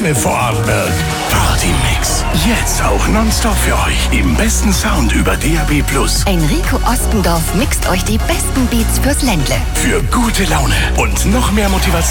Antenne Vorarlberg. Partymix. Jetzt auch nonstop für euch. Im besten Sound über DAB+. Enrico Ostendorf mixt euch die besten Beats fürs Ländle. Für gute Laune und noch mehr Motivation